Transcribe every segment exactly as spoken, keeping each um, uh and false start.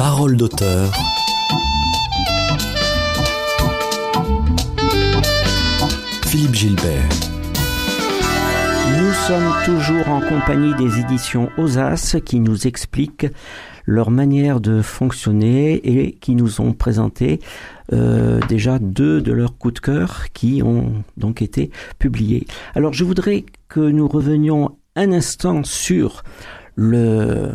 Parole d'auteur. Philippe Gilbert. Nous sommes toujours en compagnie des éditions Osas qui nous expliquent leur manière de fonctionner et qui nous ont présenté euh, déjà deux de leurs coups de cœur qui ont donc été publiés. Alors je voudrais que nous revenions un instant sur le...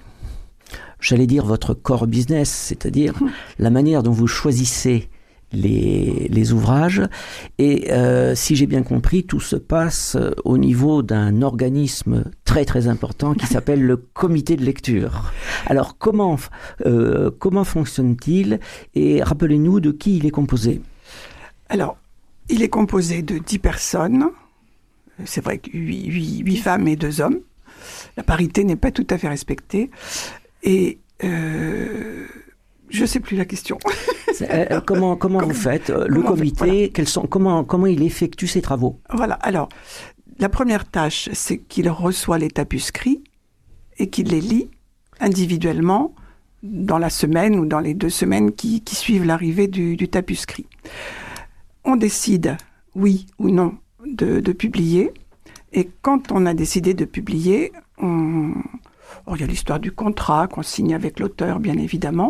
j'allais dire votre core business, c'est-à-dire la manière dont vous choisissez les, les ouvrages. Et euh, si j'ai bien compris, tout se passe au niveau d'un organisme très très important qui s'appelle le comité de lecture. Alors comment, euh, comment fonctionne-t-il et rappelez-nous de qui il est composé. Alors, il est composé de dix personnes. C'est vrai que huit femmes et deux hommes. La parité n'est pas tout à fait respectée. Et euh, je ne sais plus la question. euh, comment comment vous faites le comment comité voilà. quels sont, comment, comment il effectue ses travaux? Voilà. Alors, la première tâche, c'est qu'il reçoit les tapuscrits et qu'il les lit individuellement dans la semaine ou dans les deux semaines qui, qui suivent l'arrivée du, du tapuscrit. On décide, oui ou non, de, de publier. Et quand on a décidé de publier, on... Oh, il y a l'histoire du contrat qu'on signe avec l'auteur, bien évidemment.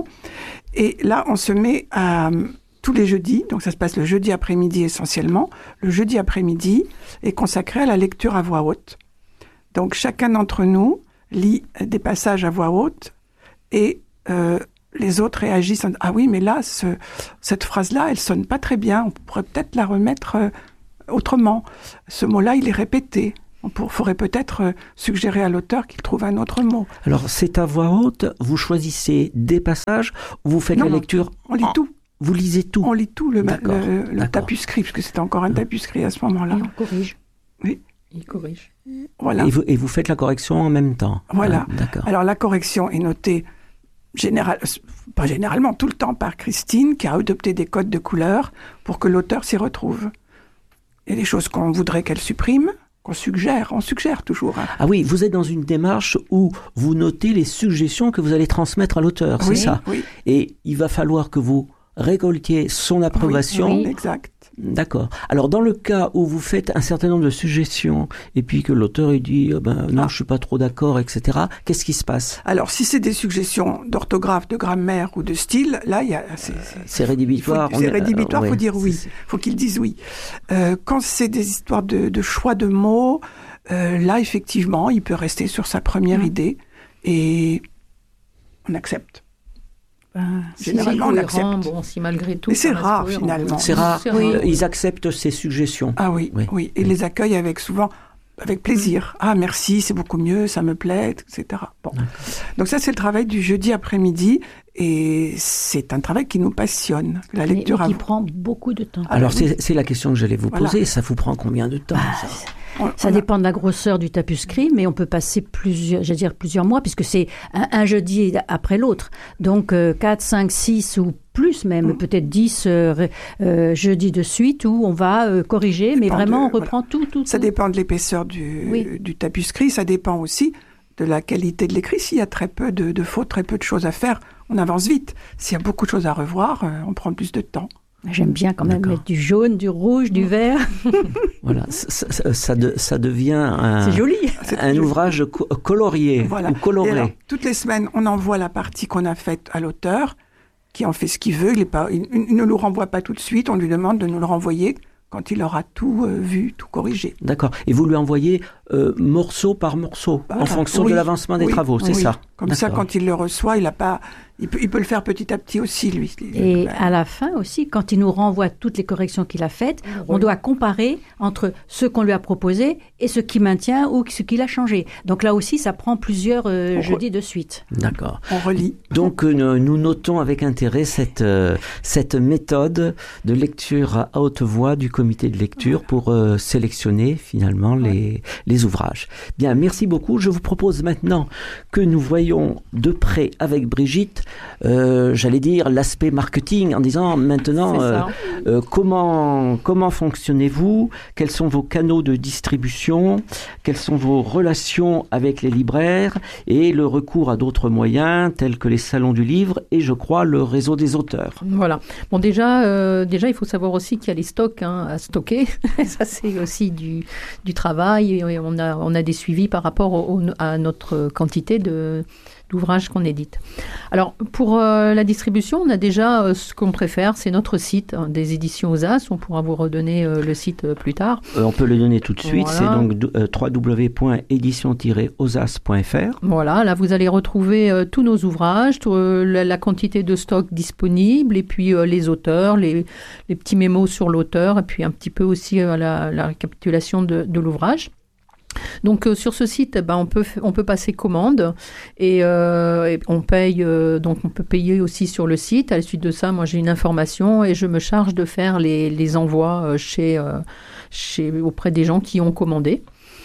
Et là, on se met à, tous les jeudis, donc ça se passe le jeudi après-midi essentiellement. Le jeudi après-midi est consacré à la lecture à voix haute. Donc chacun d'entre nous lit des passages à voix haute et euh, les autres réagissent en disant « Ah oui, mais là, ce, cette phrase-là, elle sonne pas très bien. On pourrait peut-être la remettre euh, autrement. Ce mot-là, il est répété. » Il faudrait peut-être suggérer à l'auteur qu'il trouve un autre mot. Alors, c'est à voix haute, vous choisissez des passages, vous faites non, la lecture... on lit tout. Vous lisez tout. On lit tout, le, le, le tapuscrit, parce que c'était encore un tapuscrit à ce moment-là. Et on corrige. Oui. Il corrige. Voilà. Et vous, et vous faites la correction en même temps. Voilà. Ah, d'accord. Alors, la correction est notée, général, pas généralement, tout le temps par Christine, qui a adopté des codes de couleur pour que l'auteur s'y retrouve. Il y a des choses qu'on voudrait qu'elle supprime, qu'on suggère, on suggère toujours. Hein. Ah oui, vous êtes dans une démarche où vous notez les suggestions que vous allez transmettre à l'auteur, oui, c'est ça? Oui. Et il va falloir que vous récoltiez son approbation. Oui, oui, exact. D'accord. Alors dans le cas où vous faites un certain nombre de suggestions et puis que l'auteur il dit oh ben non ah. je suis pas trop d'accord, et cetera. Qu'est-ce qui se passe? Alors si c'est des suggestions d'orthographe, de grammaire ou de style, là il y a c'est, c'est, c'est rédhibitoire. Faut, c'est rédhibitoire, il euh, faut ouais, dire oui. C'est, faut qu'ils disent oui. Euh, quand c'est des histoires de, de choix de mots, euh, là effectivement il peut rester sur sa première mmh. idée et on accepte. Ben, généralement, si on accepte. Bon, si malgré tout. Mais c'est rare, finalement. C'est rare. Oui. Ils acceptent ces suggestions. Ah oui, oui. oui. Et oui. les accueillent avec souvent, avec plaisir. Ah, merci, c'est beaucoup mieux, ça me plaît, et cetera. Bon. Donc ça, c'est le travail du jeudi après-midi. Et c'est un travail qui nous passionne. La lecture. Mais, mais qui à... prend beaucoup de temps. Alors, oui. c'est, c'est la question que j'allais vous poser. Voilà. Ça vous prend combien de temps, bah, ça On, ça on dépend a... de la grosseur du tapuscrit, mais on peut passer plusieurs, j'allais dire plusieurs mois, puisque c'est un, un jeudi après l'autre. Donc euh, quatre, cinq, six ou plus même, mmh. peut-être dix euh, euh, jeudis de suite où on va euh, corriger, mais vraiment de, on reprend voilà. tout, tout. Ça tout. dépend de l'épaisseur du, oui. du tapuscrit, ça dépend aussi de la qualité de l'écrit. S'il y a très peu de, de fautes, très peu de choses à faire, on avance vite. S'il y a beaucoup de choses à revoir, euh, on prend plus de temps. J'aime bien quand même D'accord. mettre du jaune, du rouge, du vert. Voilà, ça, ça, ça, de, ça devient un, c'est joli. un joli. ouvrage co- colorié voilà. ou coloré. Alors, toutes les semaines, on envoie la partie qu'on a faite à l'auteur, qui en fait ce qu'il veut. Il, est pas, il, il ne nous renvoie pas tout de suite, on lui demande de nous le renvoyer quand il aura tout euh, vu, tout corrigé. D'accord. Et vous lui envoyez euh, morceau par morceau, voilà. en fonction oui, de l'avancement des oui, travaux, c'est oui. ça? Comme D'accord. ça, quand il le reçoit, il a pas, il peut, il peut le faire petit à petit aussi, lui. Et à la fin aussi, quand il nous renvoie toutes les corrections qu'il a faites, oui. on doit comparer entre ce qu'on lui a proposé et ce qu'il maintient ou ce qu'il a changé. Donc là aussi, ça prend plusieurs euh, jeudis de suite. D'accord. On relit. Donc euh, nous notons avec intérêt cette, euh, cette méthode de lecture à haute voix du comité de lecture voilà. pour euh, sélectionner finalement ouais. les, les ouvrages. Bien, merci beaucoup. Je vous propose maintenant que nous voyons de près avec Brigitte euh, j'allais dire, l'aspect marketing en disant maintenant, euh, euh, comment, comment fonctionnez-vous? Quels sont vos canaux de distribution? Quelles sont vos relations avec les libraires? Et le recours à d'autres moyens tels que les salons du livre et, je crois, le réseau des auteurs. Voilà. Bon, déjà, euh, déjà il faut savoir aussi qu'il y a les stocks hein, à stocker. Ça, c'est aussi du, du travail. Et on a, on a des suivis par rapport au, à notre quantité de, d'ouvrages qu'on édite. Alors, pour euh, la distribution, on a déjà euh, ce qu'on préfère, c'est notre site hein, des éditions Osas. On pourra vous redonner euh, le site euh, plus tard. Euh, on peut le donner tout de suite. Voilà. C'est donc euh, w w w point édition tiret osas point f r. Voilà, là, vous allez retrouver euh, tous nos ouvrages, tout, euh, la, la quantité de stock disponible, et puis euh, les auteurs, les, les petits mémos sur l'auteur, et puis un petit peu aussi euh, la, la récapitulation de, de l'ouvrage. Donc euh, sur ce site, ben, on peut on peut passer commande et, euh, et on paye euh, donc on peut payer aussi sur le site. À la suite de ça, moi j'ai une information et je me charge de faire les, les envois chez euh, chez auprès des gens qui ont commandé.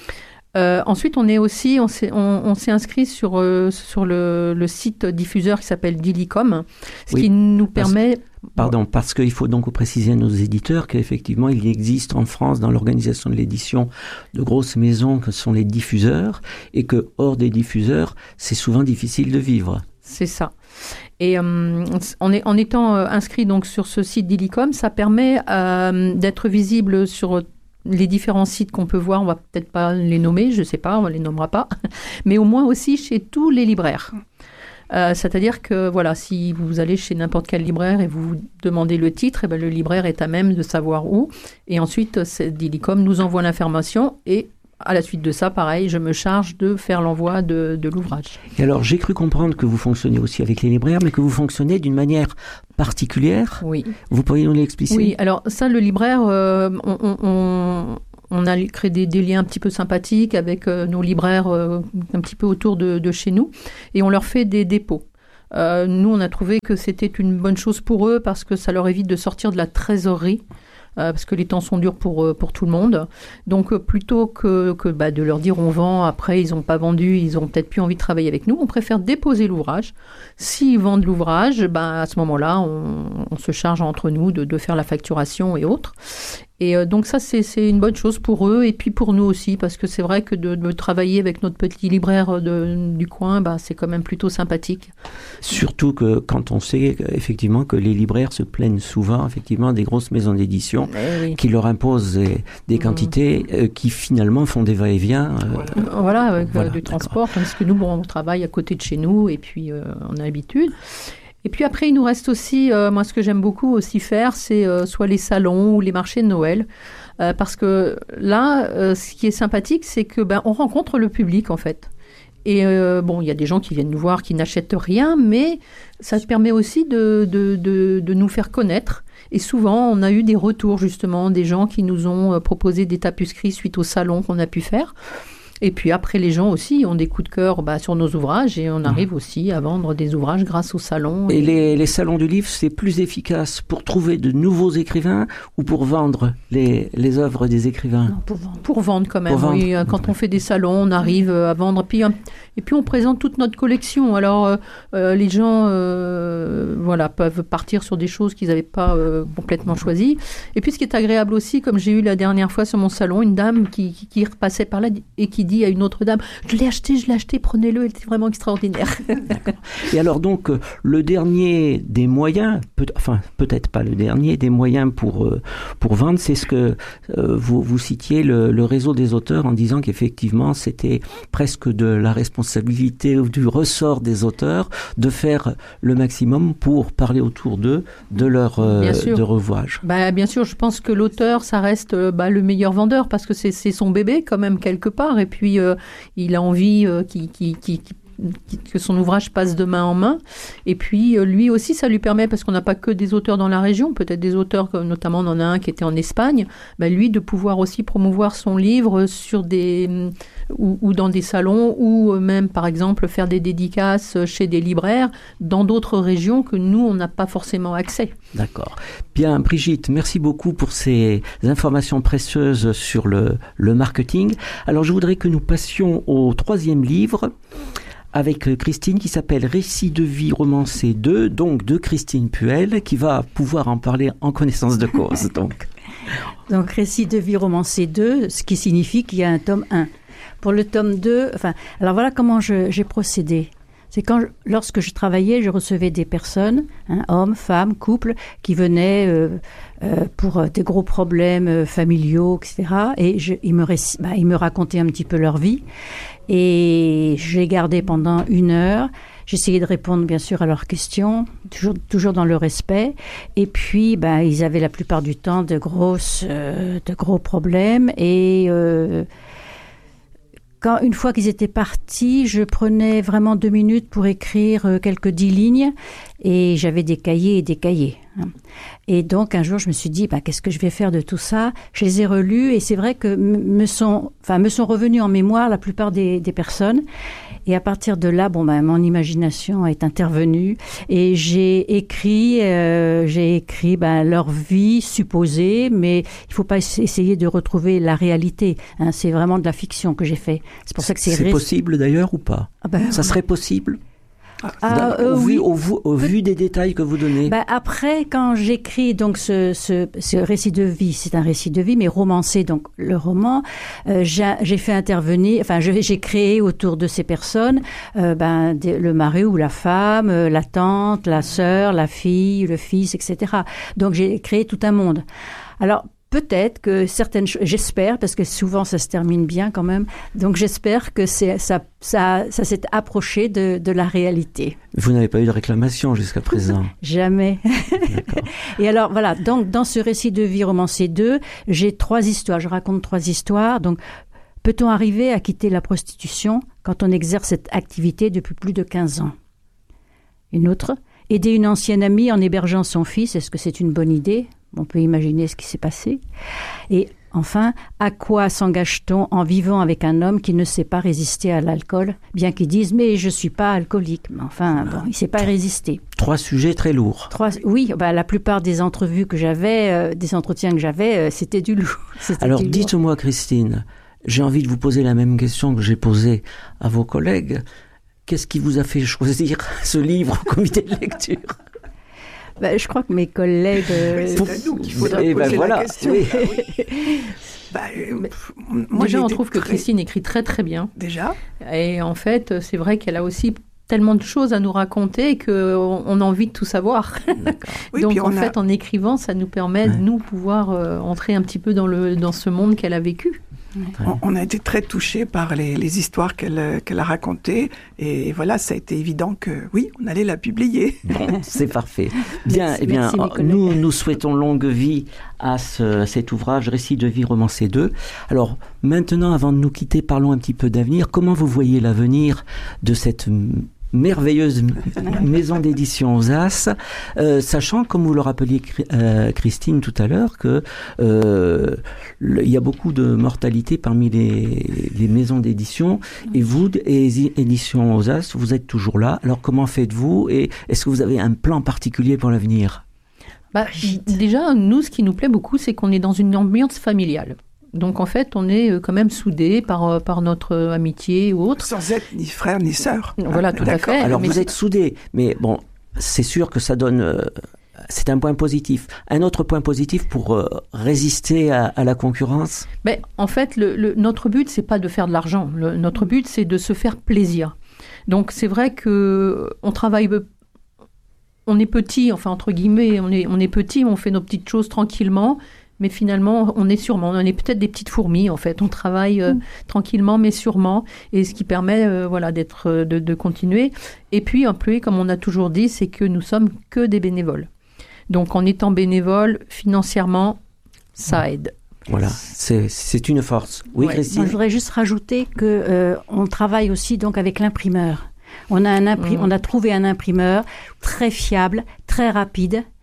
Euh, ensuite, on est aussi, on s'est, on, on s'est inscrit sur euh, sur le, le site diffuseur qui s'appelle Dilicom, ce oui, qui nous permet. Pardon, parce qu'il faut donc préciser à nos éditeurs qu'effectivement, il existe en France, dans l'organisation de l'édition, de grosses maisons que sont les diffuseurs, et que hors des diffuseurs, c'est souvent difficile de vivre. C'est ça. Et euh, en, est, en étant euh, inscrit donc sur ce site Dilicom, ça permet euh, d'être visible sur les différents sites qu'on peut voir. On va peut-être pas les nommer, je sais pas, on les nommera pas, mais au moins aussi chez tous les libraires. Euh, c'est-à-dire que voilà, si vous allez chez n'importe quel libraire et vous demandez le titre, et ben le libraire est à même de savoir où. Et ensuite, Dilicom nous envoie l'information et à la suite de ça, pareil, je me charge de faire l'envoi de, de l'ouvrage. Et alors, j'ai cru comprendre que vous fonctionnez aussi avec les libraires, mais que vous fonctionnez d'une manière particulière. Oui. Vous pourriez nous l'expliquer? Oui, alors ça, le libraire, euh, on... on, on On a créé des, des liens un petit peu sympathiques avec euh, nos libraires euh, un petit peu autour de, de chez nous et on leur fait des dépôts. Euh, nous, on a trouvé que c'était une bonne chose pour eux parce que ça leur évite de sortir de la trésorerie. Euh, parce que les temps sont durs pour, pour tout le monde. Donc, euh, plutôt que, que bah, de leur dire on vend, après ils n'ont pas vendu, ils n'ont peut-être plus envie de travailler avec nous, on préfère déposer l'ouvrage. S'ils vendent l'ouvrage, bah, à ce moment-là, on, on se charge entre nous de, de faire la facturation et autres. Et euh, donc ça, c'est, c'est une bonne chose pour eux et puis pour nous aussi, parce que c'est vrai que de, de travailler avec notre petit libraire de, du coin, bah, c'est quand même plutôt sympathique. Surtout que quand on sait effectivement que les libraires se plaignent souvent effectivement des grosses maisons d'édition oui. qui leur imposent des, des quantités mmh. euh, qui finalement font des va-et-vient. Euh, voilà, avec voilà, du d'accord. transport, parce que nous, bon, on travaille à côté de chez nous et puis euh, on a l'habitude. Et puis après, il nous reste aussi, euh, moi ce que j'aime beaucoup aussi faire, c'est euh, soit les salons ou les marchés de Noël. Euh, parce que là, euh, ce qui est sympathique, c'est que ben, on rencontre le public en fait. Et euh, bon, il y a des gens qui viennent nous voir, qui n'achètent rien, mais ça permet aussi de, de, de, de nous faire connaître. Et souvent, on a eu des retours justement, des gens qui nous ont proposé des tapuscrits suite au salon qu'on a pu faire. Et puis après, les gens aussi ont des coups de cœur bah, sur nos ouvrages et on arrive aussi à vendre des ouvrages grâce au salon. Et, et les, les salons du livre, c'est plus efficace pour trouver de nouveaux écrivains ou pour vendre les, les œuvres des écrivains? Non, pour vendre. Pour vendre quand même, pour vendre. Oui. Quand on fait des salons, on arrive à vendre. Puis, et puis on présente toute notre collection. Alors euh, euh, les gens euh, voilà, peuvent partir sur des choses qu'ils n'avaient pas euh, complètement choisies. Et puis ce qui est agréable aussi, comme j'ai eu la dernière fois sur mon salon, une dame qui, qui, qui repassait par là et qui dit à une autre dame, je l'ai acheté, je l'ai acheté, prenez-le, il était vraiment extraordinaire. D'accord. Et alors donc, le dernier des moyens, peut, enfin peut-être pas le dernier, des moyens pour, euh, pour vendre, c'est ce que euh, vous, vous citiez, le, le réseau des auteurs, en disant qu'effectivement c'était presque de la responsabilité ou du ressort des auteurs de faire le maximum pour parler autour d'eux de leur, euh, de leur ouvrage. Bah, bien sûr, je pense que l'auteur, ça reste bah, le meilleur vendeur parce que c'est, c'est son bébé quand même quelque part et puis Puis euh, il a envie euh, qu'il, qu'il, qu'il, qu'il, que son ouvrage passe de main en main. Et puis euh, lui aussi, ça lui permet, parce qu'on n'a pas que des auteurs dans la région, peut-être des auteurs, notamment on en a un qui était en Espagne, bah, lui de pouvoir aussi promouvoir son livre sur des, ou, ou dans des salons, ou même par exemple faire des dédicaces chez des libraires dans d'autres régions que nous, on n'a pas forcément accès. D'accord. Bien, Brigitte, merci beaucoup pour ces informations précieuses sur le, le marketing. Alors, je voudrais que nous passions au troisième livre, avec Christine qui s'appelle Récits de vie romancés deux, donc de Christine Puel, qui va pouvoir en parler en connaissance de cause. Donc, donc Récits de vie romancés deux, ce qui signifie qu'il y a un tome un. Pour le tome deux, enfin, alors voilà comment je, j'ai procédé. C'est quand, je, lorsque je travaillais, je recevais des personnes, hein, hommes, femmes, couples, qui venaient euh, euh, pour des gros problèmes euh, familiaux, et cetera. Et je, ils, me réc- bah, ils me racontaient un petit peu leur vie. Et je les gardais pendant une heure. J'essayais de répondre, bien sûr, à leurs questions, toujours, toujours dans le respect. Et puis, bah, ils avaient la plupart du temps de, grosses, euh, de gros problèmes. Et... Euh, Quand, une fois qu'ils étaient partis, je prenais vraiment deux minutes pour écrire euh, quelques dix lignes et j'avais des cahiers et des cahiers. Hein. Et donc, un jour, je me suis dit, bah, qu'est-ce que je vais faire de tout ça ? Je les ai relus et c'est vrai que m- me sont, enfin, me sont revenus en mémoire la plupart des, des personnes. Et à partir de là, bon, bah, mon imagination est intervenue et j'ai écrit, euh, j'ai écrit bah, leur vie supposée, mais il faut pas essayer de retrouver la réalité. Hein. C'est vraiment de la fiction que j'ai fait. C'est pour ça que c'est... C'est ré... possible d'ailleurs ou pas ? Ah ben, ça serait possible ? Ah, euh, au, oui. vu, au, au vu des détails que vous donnez. Bah après, quand j'écris donc ce, ce, ce récit de vie, c'est un récit de vie, mais romancé, donc le roman, euh, j'ai, j'ai fait intervenir, enfin je, j'ai créé autour de ces personnes, euh, ben de, le mari ou la femme, euh, la tante, la sœur, la fille, le fils, et cetera. Donc j'ai créé tout un monde. Alors peut-être que certaines choses, j'espère, parce que souvent ça se termine bien quand même, donc j'espère que c'est, ça, ça, ça s'est approché de, de la réalité. Vous n'avez pas eu de réclamation jusqu'à présent ? Jamais. D'accord. Et alors voilà, donc dans ce récit de vie romancé deux, j'ai trois histoires, je raconte trois histoires. Donc peut-on arriver à quitter la prostitution quand on exerce cette activité depuis plus de quinze ans ? Une autre, aider une ancienne amie en hébergeant son fils, est-ce que c'est une bonne idée ? On peut imaginer ce qui s'est passé. Et enfin, à quoi s'engage-t-on en vivant avec un homme qui ne sait pas résister à l'alcool, bien qu'il dise « mais je ne suis pas alcoolique ». Mais enfin, bon, il ne sait pas résister. Trois sujets très lourds. Trois, oui, bah, la plupart des entrevues que j'avais, euh, des entretiens que j'avais, euh, c'était du lourd. C'était Alors du lourd. dites-moi Christine, j'ai envie de vous poser la même question que j'ai posée à vos collègues. Qu'est-ce qui vous a fait choisir ce livre au comité de lecture ? Bah, je crois que mes collègues... Euh, c'est à nous qu'il faudra poser ben la voilà, question. oui. Bah, euh, pff, moi, Déjà, j'ai on été trouve que très- Christine écrit très très bien. Déjà, Et en fait, c'est vrai qu'elle a aussi tellement de choses à nous raconter qu'on on a envie de tout savoir. oui, Donc puis en on a- fait, en écrivant, ça nous permet Ouais. de nous pouvoir euh, entrer un petit peu dans, le, dans ce monde qu'elle a vécu. On, on a été très touchés par les, les histoires qu'elle, euh, qu'elle a racontées. Et voilà, ça a été évident que oui, on allait la publier. Bon, c'est parfait. Bien, Merci, eh bien, merci, mes collègues. nous, nous souhaitons longue vie à ce, cet ouvrage, Récits de vie romancé deux. Alors, maintenant, avant de nous quitter, parlons un petit peu d'avenir. Comment vous voyez l'avenir de cette m- merveilleuse m- maison d'édition aux As, euh, sachant, comme vous le rappeliez, Cri- euh, Christine, tout à l'heure, que euh, le- il y a beaucoup de mortalité parmi les, les maisons d'édition, et vous, et éditions aux As, vous êtes toujours là. Alors, comment faites-vous, et est-ce que vous avez un plan particulier pour l'avenir ? Bah, déjà, nous, ce qui nous plaît beaucoup, c'est qu'on est dans une ambiance familiale. Donc en fait, on est euh, quand même soudés par, euh, par notre euh, amitié ou autre. Sans être ni frère ni sœur. Voilà, tout à D'accord. fait. Alors, mais vous c'est- êtes soudés, mais bon, c'est sûr que ça donne... euh, c'est un point positif. Un autre point positif pour euh, résister à, à la concurrence ? Ben, en fait, le, le- notre but, c'est pas de faire de l'argent. Le- notre but, c'est de se faire plaisir. Donc, c'est vrai que on travaille, on est petit, enfin entre guillemets, on est, on est petit, on fait nos petites choses tranquillement. Mais finalement, on est sûrement, on est peut-être des petites fourmis en fait. On travaille euh, mmh. tranquillement, mais sûrement, et ce qui permet, euh, voilà, d'être, euh, de, de continuer. Et puis, en plus, comme on a toujours dit, c'est que nous sommes que des bénévoles. Donc, en étant bénévole, financièrement, ça aide. Voilà, c'est, c'est une force. Oui, ouais. Christine ? Moi, je voudrais juste rajouter que euh, on travaille aussi donc avec l'imprimeur. On a un impri- mmh. on a trouvé un imprimeur très fiable, très rapide.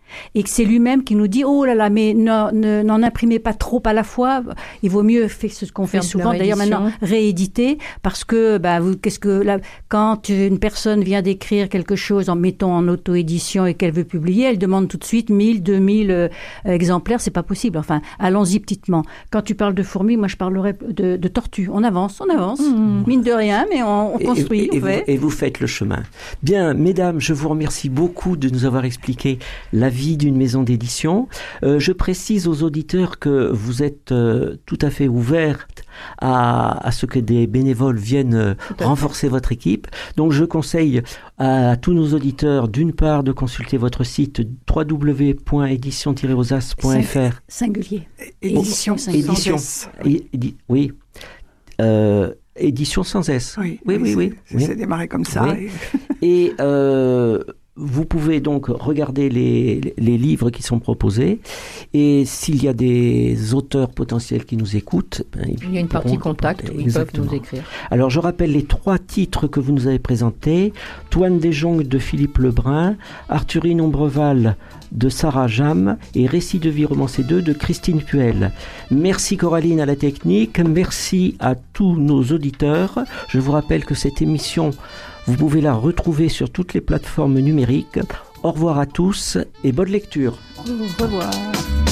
et que c'est lui-même qui nous dit oh là là mais non, ne, n'en imprimez pas trop à la fois, il vaut mieux faire ce qu'on fait souvent d'ailleurs maintenant, rééditer, parce que bah vous qu'est-ce que là, quand une personne vient d'écrire quelque chose en mettant en auto-édition et qu'elle veut publier, elle demande tout de suite mille, deux mille euh, exemplaires, c'est pas possible. Enfin, allons-y petitement. Quand tu parles de fourmis, moi je parlerais de, de tortues. On avance, on avance, mmh. mine de rien, mais on, on construit. Et, et, on fait. Vous, et vous faites le chemin. Bien, mesdames, je vous remercie beaucoup de nous avoir expliqué la vie d'une maison d'édition. Euh, je précise aux auditeurs que vous êtes euh, tout à fait ouvertes à, à ce que des bénévoles viennent euh, renforcer fait. votre équipe. Donc je conseille à, à tous nos auditeurs d'une part de consulter votre site w w w point édition tiret osas point f r. Singulier. Édition sans édition. S. Édi, oui. Euh, édition sans S. Oui, oui, oui. oui, oui. C'est démarré comme ça. Oui. Et, et euh, vous pouvez donc regarder les, les livres qui sont proposés, et s'il y a des auteurs potentiels qui nous écoutent, ben, il y a une partie contact où ils peuvent nous écrire. Alors je rappelle les trois titres que vous nous avez présentés: Toine des Jongles de Philippe Lebrun, Arthurine Ombreval de Sarah Jam et Récits de vie romancés deux de Christine Puel. Merci Coraline à la technique, merci à tous nos auditeurs. Je vous rappelle que cette émission, vous pouvez la retrouver sur toutes les plateformes numériques. Au revoir à tous et bonne lecture. Au revoir.